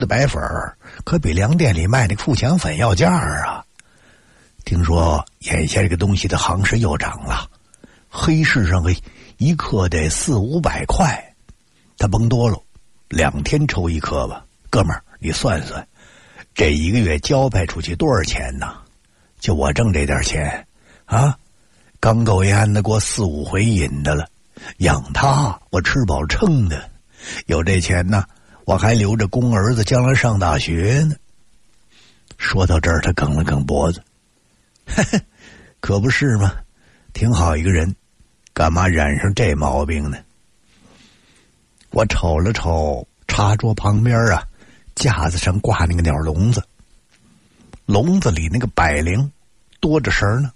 的白粉可比粮店里卖那个富强粉要价啊。听说眼下这个东西的行市又涨了，黑市上一克得400-500块，他甭多了，2天抽1颗吧。哥们儿，你算算，这1个月交派出去多少钱呢？就我挣这点钱啊，刚够一案子过4-5回瘾的了。养他我吃饱撑的，有这钱呢，我还留着供儿子将来上大学呢。说到这儿，他梗了梗脖子，呵呵，可不是吗？挺好一个人，干嘛染上这毛病呢？我瞅了瞅茶桌旁边啊，架子上挂那个鸟笼子，笼子里那个百灵多着绳呢。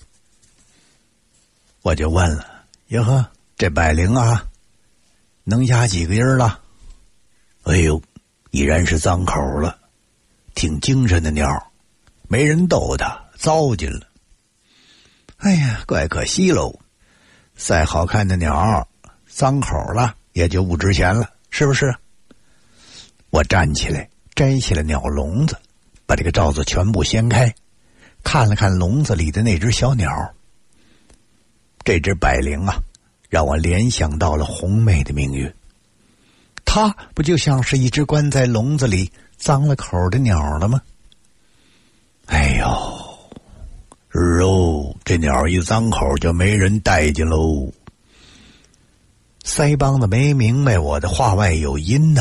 我就问了，哟呵，这百灵啊，能压几个音了？哎呦，已然是脏口了，挺精神的鸟，没人逗它，糟践了。哎呀，怪可惜喽！再好看的鸟，脏口了也就不值钱了，是不是？我站起来，摘起了鸟笼子，把这个罩子全部掀开，看了看笼子里的那只小鸟。这只百灵啊，让我联想到了红妹的命运。它不就像是一只关在笼子里脏了口的鸟了吗？哎呦，这鸟一脏口就没人待见喽。腮帮子没明白我的话外有音呢。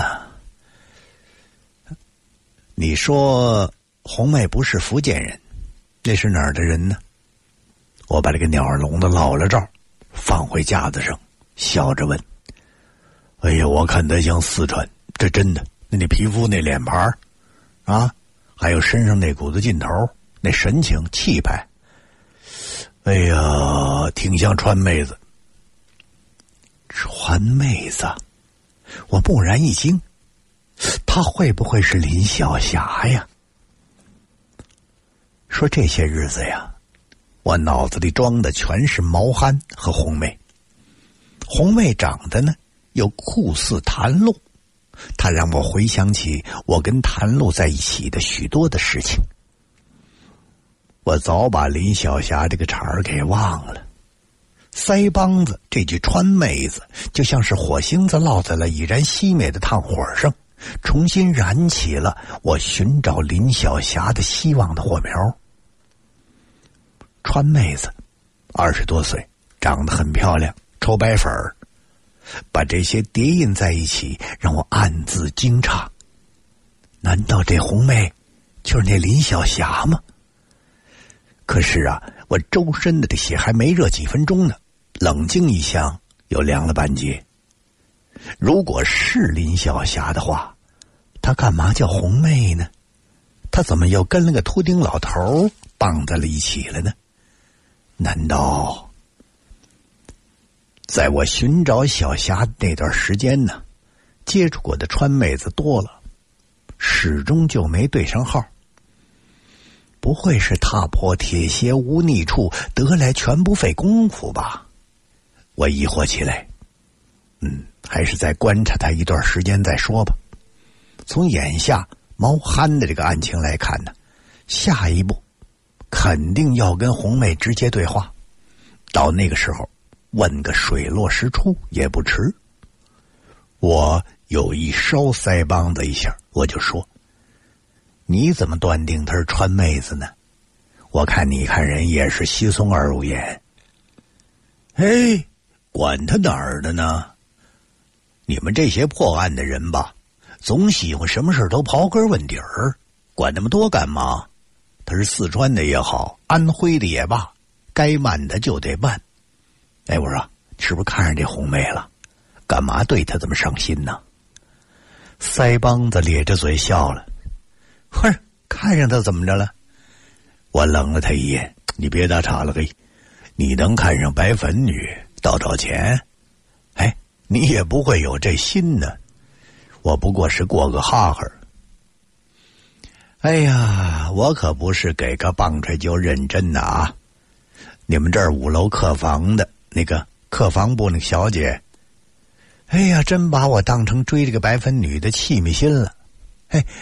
你说红妹不是福建人，那是哪儿的人呢？我把这个鸟笼子落了罩，放回架子上，笑着问：哎呀，我看他像四川，这真的，那皮肤那脸盘啊，还有身上那股子劲头，那神情气派，哎呀，挺像川妹子。川妹子，我蓦然一惊，她会不会是林小霞呀？说这些日子呀，我脑子里装的全是毛憨和红妹。红妹长得呢又酷似谭露，她让我回想起我跟谭露在一起的许多的事情。我早把林小霞这个茬儿给忘了。腮帮子这句川妹子就像是火星子落在了已然熄灭的炭火上，重新燃起了我寻找林小霞的希望的火苗。川妹子20多岁，长得很漂亮，抽白粉儿，把这些叠印在一起，让我暗自惊诧。难道这红妹就是那林小霞吗？可是啊，我周身的这血还没热几分钟呢，冷静一想，又凉了半截。如果是林小霞的话，她干嘛叫红妹呢？她怎么又跟了个秃顶老头绑在了一起了呢？难道在我寻找小霞那段时间呢，接触过的川妹子多了，始终就没对上号？不会是踏破铁鞋无觅处，得来全不费功夫吧？我疑惑起来。还是再观察他一段时间再说吧。从眼下毛憨的这个案情来看呢，下一步肯定要跟红妹直接对话，到那个时候问个水落石出也不迟。我有意烧腮帮子一下，我就说：你怎么断定她是川妹子呢？我看你看人也是稀松而入眼。嘿，管他哪儿的呢？你们这些破案的人吧，总喜欢什么事都刨根问底儿，管那么多干嘛？他是四川的也好，安徽的也罢，该办的就得办。哎，我说，是不是看上这红妹了？干嘛对她这么上心呢？腮帮子咧着嘴笑了。不是，看上她怎么着了？我冷了他一眼，你别打岔了，嘿，你能看上白粉女倒找钱？哎，你也不会有这心呢。我不过是过个哈哈。哎呀，我可不是给个棒槌就认真的啊！你们这儿5楼客房的那个客房部那个小姐，哎呀，真把我当成追这个白粉女的气迷心了。哎，